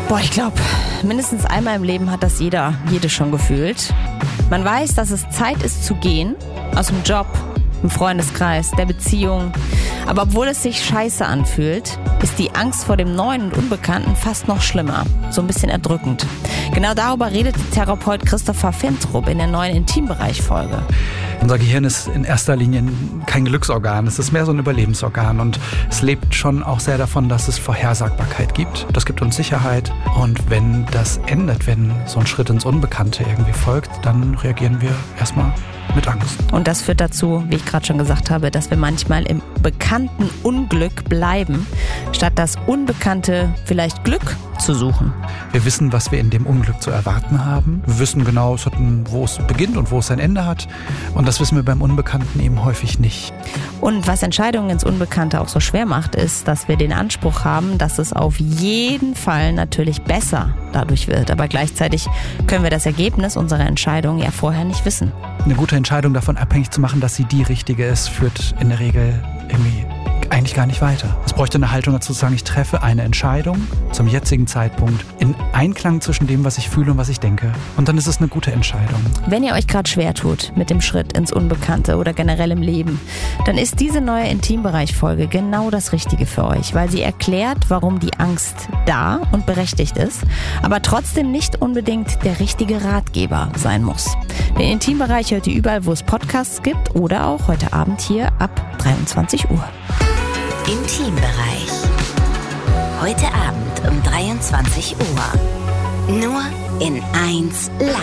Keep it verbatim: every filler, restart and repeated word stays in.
Boah, ich glaube, mindestens einmal im Leben hat das jeder, jede schon gefühlt. Man weiß, dass es Zeit ist zu gehen, aus dem Job, im Freundeskreis, der Beziehung. Aber obwohl es sich scheiße anfühlt, ist die Angst vor dem Neuen und Unbekannten fast noch schlimmer, so ein bisschen erdrückend. Genau darüber redet Therapeut Christopher Fintrup in der neuen Intimbereich-Folge. Unser Gehirn ist in erster Linie kein Glücksorgan, es ist mehr so ein Überlebensorgan und es lebt schon auch sehr davon, dass es Vorhersagbarkeit gibt. Das gibt uns Sicherheit und wenn das endet, wenn so ein Schritt ins Unbekannte irgendwie folgt, dann reagieren wir erstmal mit Angst. Und das führt dazu, wie ich gerade schon gesagt habe, dass wir manchmal im bekannten Unglück bleiben, statt das Unbekannte vielleicht Glück zu suchen. Wir wissen, was wir in dem Unglück zu erwarten haben. Wir wissen genau, wo es beginnt und wo es sein Ende hat. Und das wissen wir beim Unbekannten eben häufig nicht. Und was Entscheidungen ins Unbekannte auch so schwer macht, ist, dass wir den Anspruch haben, dass es auf jeden Fall natürlich besser dadurch wird. Aber gleichzeitig können wir das Ergebnis unserer Entscheidung ja vorher nicht wissen. Eine gute Entscheidung davon abhängig zu machen, dass sie die richtige ist, führt in der Regel irgendwie eigentlich gar nicht weiter. Es bräuchte eine Haltung dazu zu sagen, ich treffe eine Entscheidung zum jetzigen Zeitpunkt in Einklang zwischen dem, was ich fühle und was ich denke. Und dann ist es eine gute Entscheidung. Wenn ihr euch gerade schwer tut mit dem Schritt ins Unbekannte oder generell im Leben, dann ist diese neue Intimbereich-Folge genau das Richtige für euch, weil sie erklärt, warum die Angst da und berechtigt ist, aber trotzdem nicht unbedingt der richtige Ratgeber sein muss. Den Intimbereich hört ihr überall, wo es Podcasts gibt oder auch heute Abend hier ab dreiundzwanzig Uhr. Intimbereich. Heute Abend um dreiundzwanzig Uhr. Nur in eins Live.